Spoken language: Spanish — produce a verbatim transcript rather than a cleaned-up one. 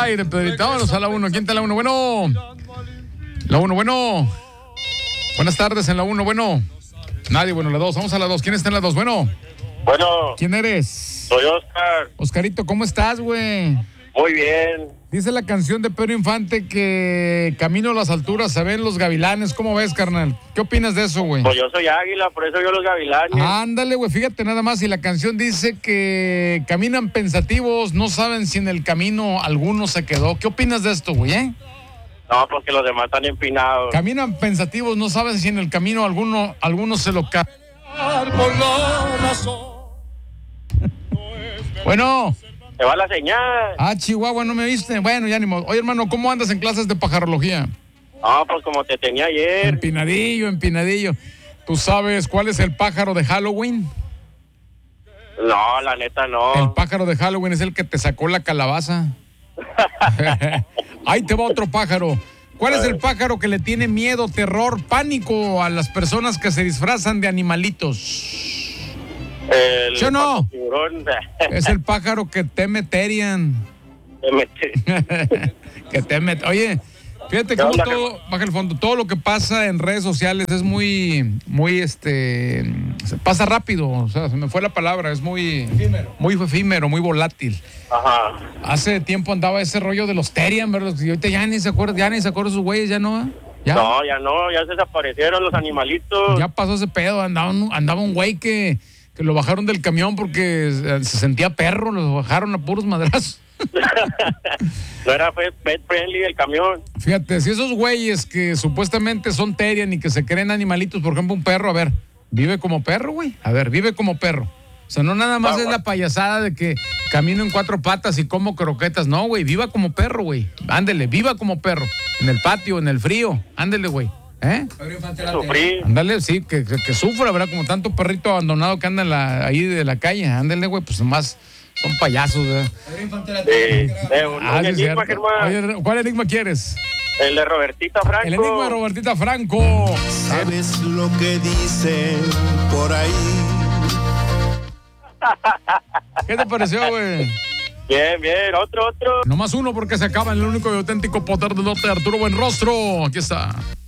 aire, Pedrito. Vámonos a la uno. ¿Quién está en la uno? Bueno. La uno, bueno. Buenas tardes en la uno, bueno. Nadie, bueno, la dos. Vamos a la dos. ¿Quién está en la dos? Bueno. Bueno. ¿Quién eres? Soy Oscar. Oscarito, ¿cómo estás, güey? Muy bien. Dice la canción de Pedro Infante que camino a las alturas se ven los gavilanes. ¿Cómo ves, carnal? ¿Qué opinas de eso, güey? Pues yo soy águila, por eso yo los gavilanes. Ándale, güey, fíjate nada más. Y la canción dice que caminan pensativos, no saben si en el camino alguno se quedó. ¿Qué opinas de esto, güey, eh? No, porque los demás están empinados. Caminan pensativos, no saben si en el camino alguno, alguno se lo ca... Bueno. Se va la señal. Ah, Chihuahua, ¿no me viste? Bueno, ya ni modo. Oye, hermano, ¿cómo andas en clases de pajarología? Ah, pues como te tenía ayer. Empinadillo, empinadillo. ¿Tú sabes cuál es el pájaro de Halloween? No, la neta no. El pájaro de Halloween es el que te sacó la calabaza. Ahí te va otro pájaro. ¿Cuál es el pájaro que le tiene miedo, terror, pánico a las personas que se disfrazan de animalitos? El ¿Sí o no? Tiburón. Es el pájaro que teme Terian. Que teme. Oye, fíjate cómo todo, baja el fondo, todo lo que pasa en redes sociales es muy, muy, este, se pasa rápido, o sea, se me fue la palabra, es muy efímero, muy efímero, muy volátil. Ajá. Hace tiempo andaba ese rollo de los Terian, ¿verdad? Y ahorita ya ni se acuerda, ya ni se acuerda sus güeyes, ya no, ¿ya? No, ya no, ya se desaparecieron los animalitos. Ya pasó ese pedo, andaba un, andaba un güey que, que lo bajaron del camión porque se sentía perro, lo bajaron a puros madrazos. No era pet friendly el camión. Fíjate, si esos güeyes que supuestamente son Terian y que se creen animalitos, por ejemplo un perro, a ver, vive como perro, güey. A ver, vive como perro. O sea, no nada más ah, es la payasada de que camino en cuatro patas y como croquetas. No, güey, viva como perro, güey. Ándele, viva como perro. En el patio, en el frío. Ándele, güey. ¿Eh? Sufrir. Ándale, sí, que, que, que sufra, ¿verdad? Como tanto perrito abandonado que anda en la, ahí de la calle. Ándale, güey, pues más son payasos, ¿verdad? Sí, de un, ah, un sí, enigma, Germán. Oye, ¿cuál enigma quieres? El de Robertita Franco. El enigma de Robertita Franco. ¿Sabes lo que dicen por ahí? ¿Qué te pareció, güey? Bien, bien, otro, otro. Nomás uno porque se acaba en el único y auténtico poder del norte de Arturo Buenrostro. Aquí está.